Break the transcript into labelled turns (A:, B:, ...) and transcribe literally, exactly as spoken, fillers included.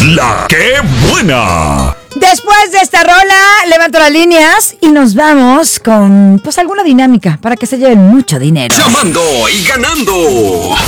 A: La ¡Qué buena!
B: Después de esta rola, levanto las líneas y nos vamos con, pues, alguna dinámica para que se lleven mucho dinero.
A: Llamando y ganando.